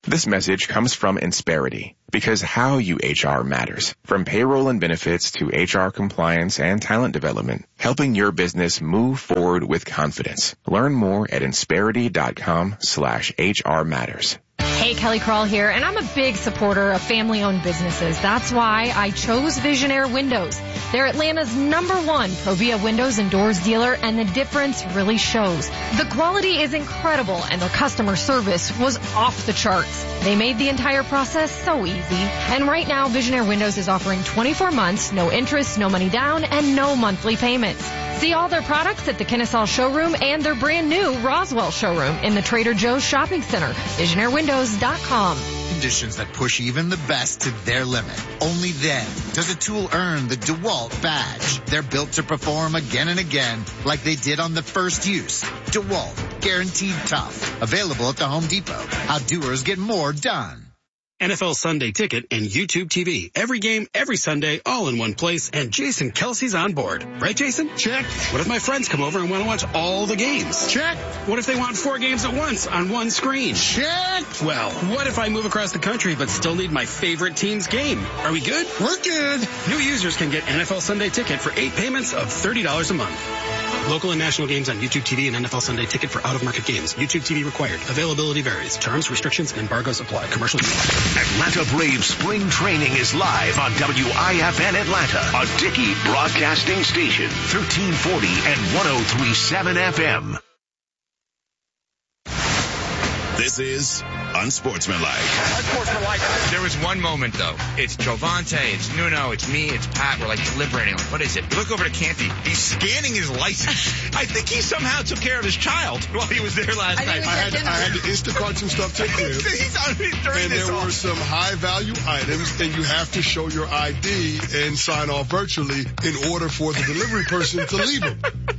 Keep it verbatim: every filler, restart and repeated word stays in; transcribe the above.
This message comes from Insperity, because how you H R matters. From payroll and benefits to H R compliance and talent development, helping your business move forward with confidence. Learn more at Insperity.com slash HR matters. Hey, Kelly Crawl here, and I'm a big supporter of family-owned businesses. That's why I chose Visionaire Windows. They're Atlanta's number one Provia windows and doors dealer, and the difference really shows. The quality is incredible, and their customer service was off the charts. They made the entire process so easy. And right now, Visionaire Windows is offering twenty-four months, no interest, no money down, and no monthly payments. See all their products at the Kennesaw showroom and their brand new Roswell showroom in the Trader Joe's shopping center. Visionaire Windows dot com. Conditions that push even the best to their limit. Only then does a tool earn the DeWalt badge. They're built to perform again and again like they did on the first use. DeWalt, guaranteed tough. Available at the Home Depot. How doers get more done. N F L Sunday Ticket and YouTube T V. Every game, every Sunday, all in one place, and Jason Kelsey's on board. Right, Jason? Check. What if my friends come over and want to watch all the games? Check. What if they want four games at once on one screen? Check. Well, what if I move across the country but still need my favorite team's game? Are we good? We're good. New users can get N F L Sunday Ticket for eight payments of thirty dollars a month. Local and national games on YouTube T V and N F L Sunday Ticket for out-of-market games. YouTube T V required. Availability varies. Terms, restrictions, and embargoes apply. Commercial use. Atlanta Braves spring training is live on W I F N Atlanta, a Dickey broadcasting station, thirteen forty and one oh three point seven F M. This is Unsportsmanlike. Unsportsmanlike. There was one moment, though. It's Jovante, it's Nuno, it's me, it's Pat. We're like deliberating. Like, what is it? We look over to Canty. He's scanning his license. I think he somehow took care of his child while he was there last I night. I had, to, I had to Instacart some stuff to him. He's on it during and this there all. were some high-value items, and you have to show your I D and sign off virtually in order for the delivery person to leave them.